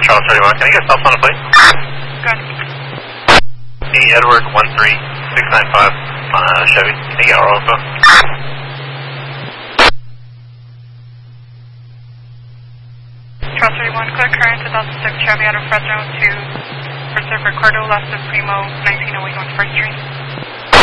Charles 31, can I get a cell phone, please? Good. The Edward 13695 Chevy. Can you get our also? Charles 31, clear current 2006 Chevy out of Fresno to Pacific Cordo, Las Primo, 1908 on First Street.